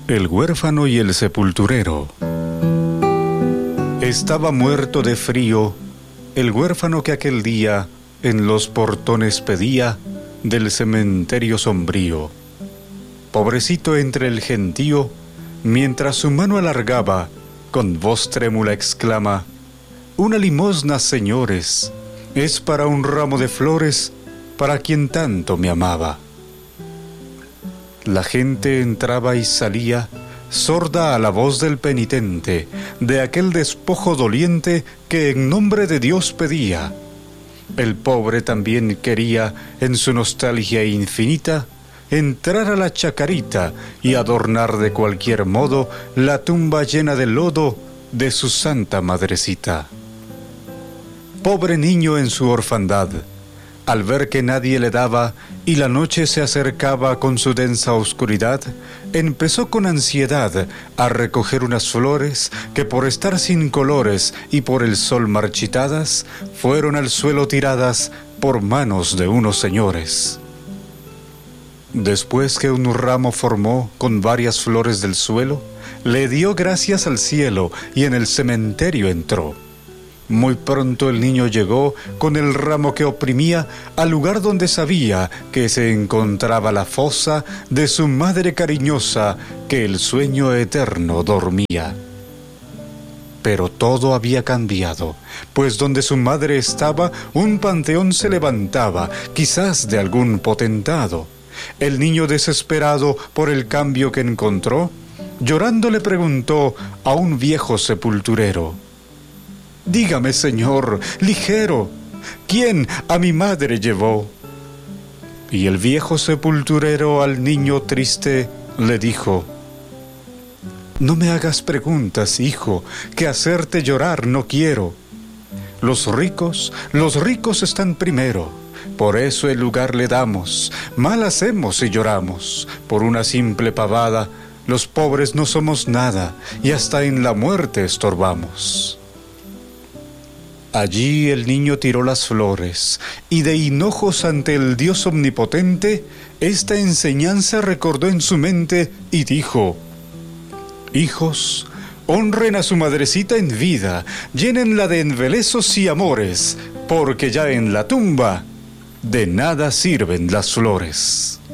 El huérfano y el sepulturero. Estaba muerto de frío el huérfano que aquel día en los portones pedía del cementerio sombrío. Pobrecito entre el gentío, mientras su mano alargaba, con voz trémula exclama: «Una limosna, señores, es para un ramo de flores, para quien tanto me amaba». La gente entraba y salía, sorda a la voz del penitente, de aquel despojo doliente que en nombre de Dios pedía. El pobre también quería, en su nostalgia infinita, entrar a la chacarita y adornar de cualquier modo la tumba llena de lodo de su santa madrecita. Pobre niño en su orfandad, al ver que nadie le daba y la noche se acercaba con su densa oscuridad, empezó con ansiedad a recoger unas flores que por estar sin colores y por el sol marchitadas, fueron al suelo tiradas por manos de unos señores. Después que un ramo formó con varias flores del suelo, le dio gracias al cielo y en el cementerio entró. Muy pronto el niño llegó con el ramo que oprimía al lugar donde sabía que se encontraba la fosa de su madre cariñosa que el sueño eterno dormía. Pero todo había cambiado, pues donde su madre estaba un panteón se levantaba, quizás de algún potentado. El niño, desesperado por el cambio que encontró, llorando le preguntó a un viejo sepulturero: «Dígame, señor, ligero, ¿quién a mi madre llevó?». Y el viejo sepulturero al niño triste le dijo: «No me hagas preguntas, hijo, que hacerte llorar no quiero. Los ricos están primero, por eso el lugar le damos. Mal hacemos si lloramos, por una simple pavada, los pobres no somos nada, y hasta en la muerte estorbamos». Allí el niño tiró las flores, y de hinojos ante el Dios omnipotente, esta enseñanza recordó en su mente y dijo: «Hijos, honren a su madrecita en vida, llénenla de embelezos y amores, porque ya en la tumba de nada sirven las flores».